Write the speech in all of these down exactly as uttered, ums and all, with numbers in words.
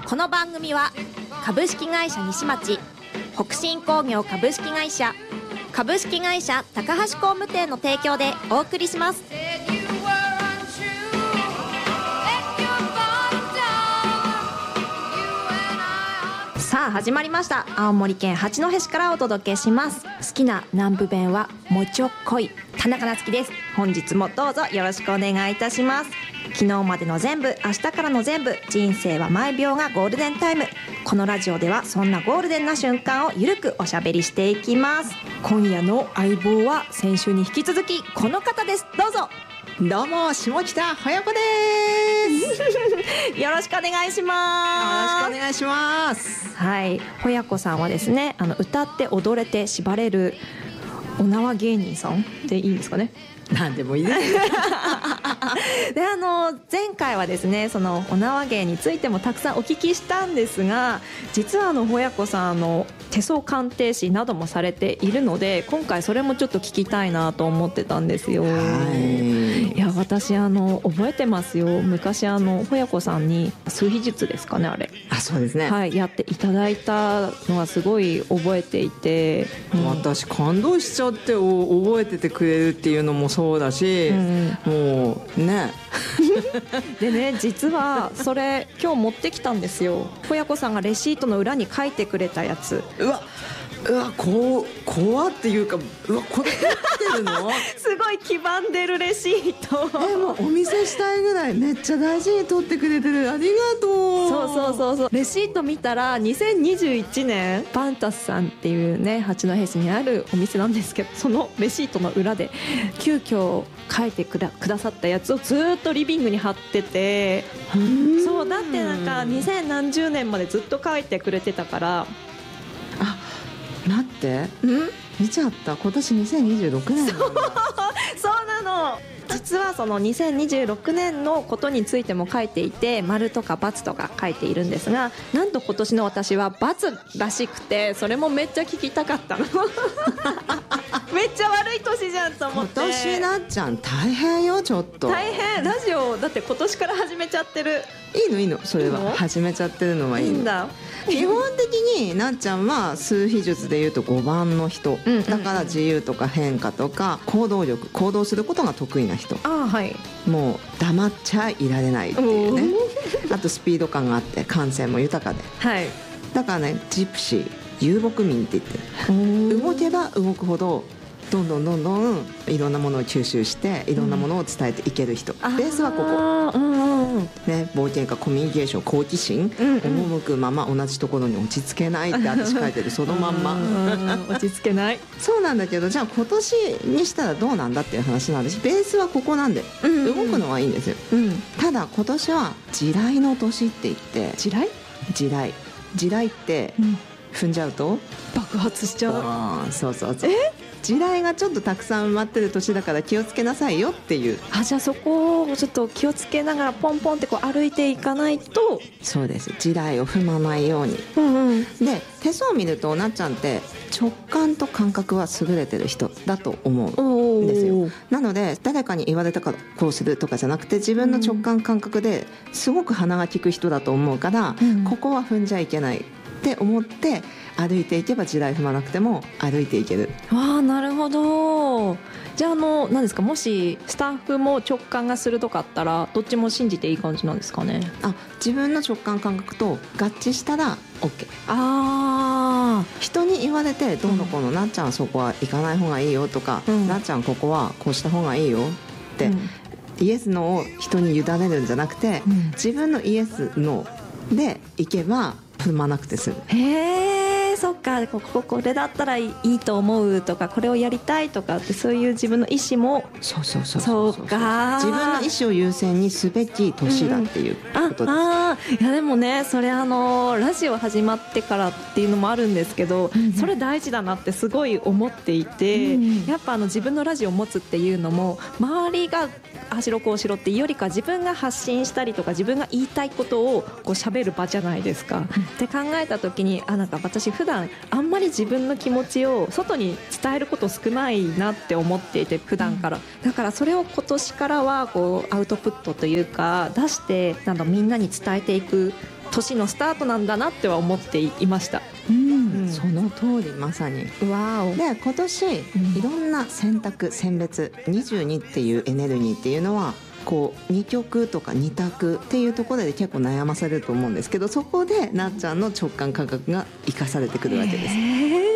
この番組は株式会社西町、北進工業株式会社、株式会社高橋工務店の提供でお送りします。さあ始まりました。青森県八戸市からお届けします。好きな南部弁はもちょこい、田中夏樹です。本日もどうぞよろしくお願いいたします。昨日までの全部、明日からの全部、人生は毎秒がゴールデンタイム。このラジオではそんなゴールデンな瞬間をゆるくおしゃべりしていきます。今夜の相棒は先週に引き続きこの方です。どうぞ。 どうも、下北ほやこです。 よろしくお願いします。 よろしくお願いします。 はい、ほやこさんはですね、あの歌って踊れて縛れるお縄芸人さんでいいんですかね。 なんでもいいですで、あの前回はですね、そのお縄芸についてもたくさんお聞きしたんですが、実はあのほやこさんの手相鑑定士などもされているので、今回それもちょっと聞きたいなと思ってたんですよ。 はい、 いや、私あの覚えてますよ。昔あのほやこさんに数秘術ですかね、あれ。 あ、そうですね。 はい、やっていただいたのはすごい覚えていて、 うん、私感動しちゃってお覚えててくれるっていうのもそうだし、うん、もうねでね、実はそれ今日持ってきたんですよ。ほやこさんがレシートの裏に書いてくれたやつ。 うわうわ、こう怖っていうか、うわ、これ持ってるのすごい黄ばんでるレシート。 でもお見せしたいぐらいめっちゃ大事に取ってくれてる。ありがとう。 そうそうそうそう。レシート見たらにせんにじゅういちねんパンタスさんっていうね、八戸市にあるお店なんですけど、そのレシートの裏で急遽書いてくだ、くださったやつをずっとリビングに貼ってて、そうだってなんかにせんなんじゅうねんまでずっと書いてくれてたから。 あ、待って、ん見ちゃった。今年にせんにじゅうろくねん。そうそうなの。実はそのにせんにじゅうろくねんのことについても書いていて、丸とか×とか書いているんですが、なんと今年の私は×らしくて、それもめっちゃ聞きたかったのめっちゃ悪い年じゃんと思って。 今年なっちゃん大変よ。ちょっと大変。ラジオだって今年から始めちゃってる。 いいのいいの、それは始めちゃってるのはいいの。いいんだ。基本的になっちゃんは数秘術でいうとごばんの人、うんうんうん、だから自由とか変化とか行動力、行動することが得意な人。 あ、はい、 もう黙っちゃいられないっていうねあとスピード感があって感性も豊かで、 はい、 だからね、ジプシー、遊牧民って言ってる。動けば動くほどどんどんどんどんいろんなものを吸収していろんなものを伝えていける人、うん、ベースはここ、うんうんうん、ね、冒険家、コミュニケーション、好奇心、うんうん、赴くまま同じところに落ち着けないって私書いてるそのまんま落ち着けないそうなんだけど、じゃあ今年にしたらどうなんだっていう話なんです。ベースはここなんで、うんうん、動くのはいいんですよ、うん、ただ今年は地雷の年って言って。 地雷地雷地雷って、うん、踏んじゃうと爆発しちゃう。 あ、そうそうそう。え、地雷がちょっとたくさん埋まってる年だから気をつけなさいよっていう。 あ、じゃあそこをちょっと気をつけながらポンポンってこう歩いていかないと。 そうです、地雷を踏まないように、うんうん、で手相を見るとなっちゃんって直感と感覚は優れてる人だと思うんですよ。なので誰かに言われたからこうするとかじゃなくて、自分の直感感覚ですごく鼻が利く人だと思うから、うん、ここは踏んじゃいけないって思って歩いていけば地雷踏まなくても歩いていける。 わあ、なるほど。じゃあ、あの何ですか、もしスタッフも直感が鋭かったらどっちも信じていい感じなんですかね。 あ、自分の直感感覚と合致したら OK。 あ、 人に言われてどうのこうの、うん、なっちゃんそこは行かない方がいいよとか、うん、なっちゃんここはこうした方がいいよって、うん、イエスノーを人に委ねるんじゃなくて、うん、自分のイエスノーで行けば踏まなくて済む。 へー、そっか。こここれだったらいいと思うとか、これをやりたいとかって、そういう自分の意思も。 そうそうそうそうそうか、 自分の意思を優先にすべき年だっていうことです、うん、 ああ、いやでもね、それあのラジオ始まってからっていうのもあるんですけど、うん、それ大事だなってすごい思っていて、うん、やっぱあの自分のラジオを持つっていうのも、周りがあしろこうしろっていうよりか、自分が発信したりとか自分が言いたいことをこう喋る場じゃないですか、うん、って考えた時に、あ、なんか私普段あんまり自分の気持ちを外に伝えること少ないなって思っていて、普段から、だからそれを今年からはこうアウトプットというか出して、なんだみんなに伝えていく年のスタートなんだなっては思っていました。 うんうん、その通り、まさに。 わお。 で今年、うん、いろんな選択選別にじゅうにっていうエネルギーっていうのはこうに極とかに択っていうところで結構悩まされると思うんですけど、そこでなっちゃんの直感感覚が生かされてくるわけです。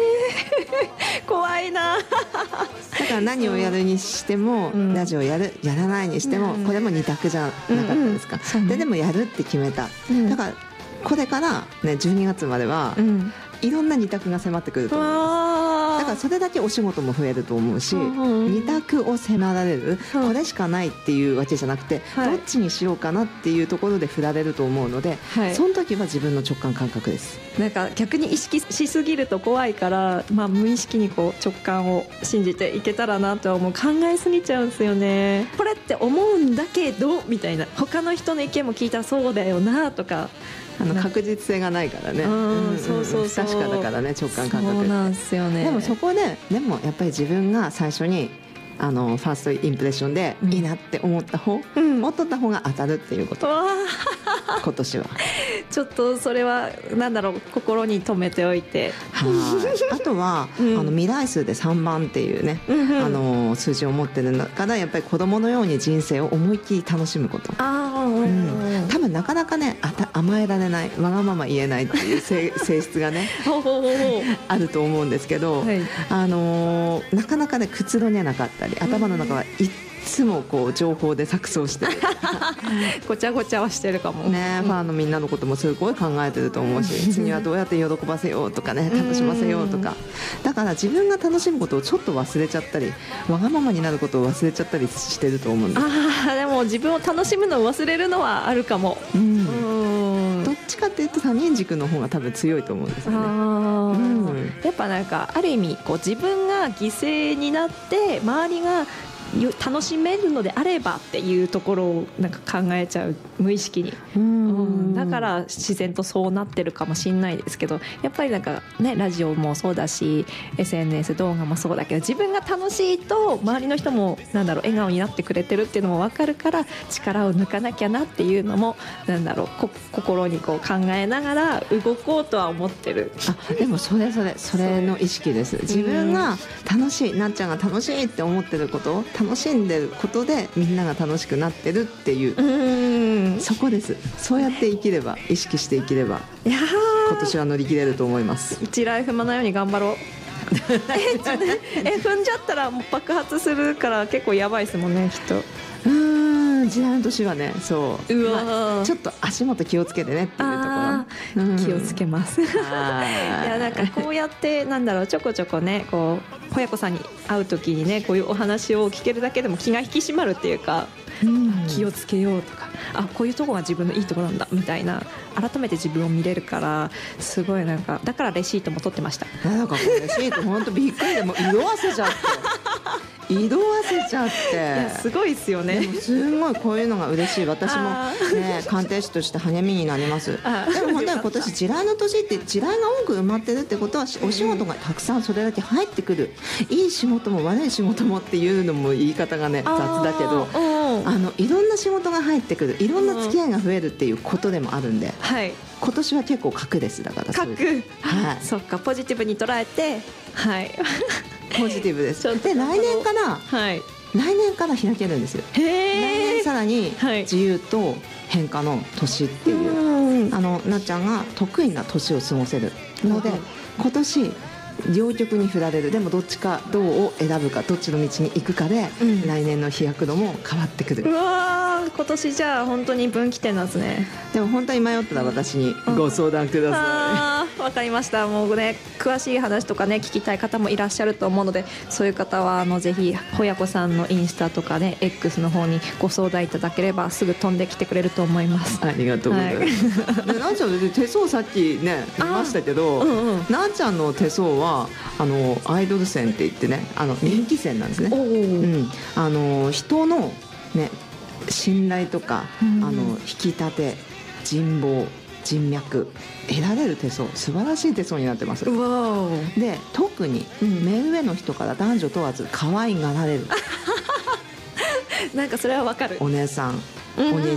怖いな。 だから何をやるにしても、うん、ラジオやるやらないにしても、うん、これもに択じゃなかったですか、うんうん、ででもやるって決めた、うん、だからこれから、ね、じゅうにがつまでは、うん、いろんなに択が迫ってくると思います。だからそれだけお仕事も増えると思うし、に択を迫られる、これしかないっていうわけじゃなくて、はい、どっちにしようかなっていうところで振られると思うので、はい、その時は自分の直感感覚です。 なんか逆に意識しすぎると怖いから、まあ、無意識にこう直感を信じていけたらなとは思う。考えすぎちゃうんですよね。これって思うんだけどみたいな、他の人の意見も聞いたらそうだよなとか、 あの確実性がないからね、うんうん、そうそうそう、不確かだからね、直感感覚。 そうなんですよね。 でもそこででもやっぱり自分が最初にあのファーストインプレッションでいいなって思った方、うん、持っとった方が当たるっていうこと、今年はちょっとそれはなんだろう、心に留めておいて。 はいあとは、うん、あの未来数でさんばんっていうね、うんうん、あの数字を持ってるからやっぱり子供のように人生を思いっきり楽しむこと。あ、うん、多分なかなかねあた甘えられない、わがまま言えないっていう性質がねあると思うんですけど、はい、あのなかなかねくつろげなかったり、頭の中はいつもこう情報で錯綜してるごちゃごちゃはしてるかもね。ファンのみんなのこともすごい考えてると思うし、次はどうやって喜ばせようとかね、楽しませようとか。だから自分が楽しむことをちょっと忘れちゃったり、わがままになることを忘れちゃったりしてると思うんです。 あ、でも自分を楽しむのを忘れるのはあるかも、うん、 どっちかっていうと他人軸の方が多分強いと思うんですよね。 あ、うん、やっぱなんかある意味こう自分が犠牲になって周りが楽しめるのであればっていうところをなんか考えちゃう、無意識に。うん、だから自然とそうなってるかもしれないですけど、やっぱりなんかね、ラジオもそうだし エスエヌエス 動画もそうだけど、自分が楽しいと周りの人もなんだろう笑顔になってくれてるっていうのも分かるから、力を抜かなきゃなっていうのもなんだろうこ心にこう考えながら動こうとは思ってる。 あ、でもそれそれそれの意識です。自分が楽しい、なっちゃんが楽しいって思ってることを楽しんでることでみんなが楽しくなってるっていう、うん、そこです。そうやって生きれば、意識して生きれば、いや今年は乗り切れると思います。 地雷踏まないように頑張ろうえ, ちょ、ね、え踏んじゃったらもう爆発するから結構やばいですもんね、きっと。 うーん、地雷の年はね、そう、うわ、まあ、ちょっと足元気をつけてねっていうところ、うん、 気をつけますいや、なんかこうやってなんだろう、ちょこちょこね、こうほやこさんに会う時にね、こういうお話を聞けるだけでも気が引き締まるっていうか、うん、気をつけようとか、あ、こういうとこが自分のいいとこなんだみたいな、改めて自分を見れるから、すごいなんか、だからレシートも取ってました。 なんかレシート本当びっくりで、もう色あせちゃって色あせちゃって、いやすごいですよね。 でもすごいこういうのが嬉しい。私もね、鑑定士として励みになります。でも本当に今年地雷の年って、地雷が多く埋まってるってことは、お仕事がたくさんそれだけ入ってくる、いい仕事も悪い仕事もっていうのも言い方がね雑だけど、あのいろんな仕事が入ってくる、いろんな付き合いが増えるっていうことでもあるんで、はい、今年は結構核です。だから核、はい、そっか、ポジティブに捉えて、はいポジティブです。で、来年から、はい、来年から開けるんですよ。へ来年さらに自由と変化の年っていう、はい、あのなっちゃんが得意な年を過ごせるので、今年両極に振られる、でもどっちかどうを選ぶか、どっちの道に行くかで、うん、来年の飛躍度も変わってくる。 うわー、今年じゃあ本当に分岐点なんですね。 でも本当に迷ったら私にご相談ください。わかりました。もうね、詳しい話とかね聞きたい方もいらっしゃると思うので、そういう方はあのぜひほやこさんのインスタとかね X の方にご相談いただければすぐ飛んできてくれると思います。 ありがとうございます、はい、でなっちゃん手相さっきね見ましたけど、うんうん、なっちゃんの手相はあのアイドル線って言ってね、あの人気線なんですね。うん、あの人のね信頼とか、うん、あの引き立て、人望、人脈得られる手相、素晴らしい手相になってます。うわで、特に目上の人から男女問わず可愛がられるなんかそれはわかる。 お姉さん、お兄